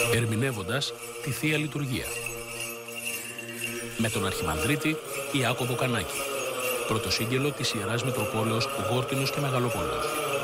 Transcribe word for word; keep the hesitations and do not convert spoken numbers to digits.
ερμηνεύοντας τη Θεία Λειτουργία. Με τον Αρχιμανδρίτη Ιάκωβο Κανάκη, πρωτοσύγγελο της Ιεράς Μητροπόλεως Γόρτινος και Μεγαλοπόλεως.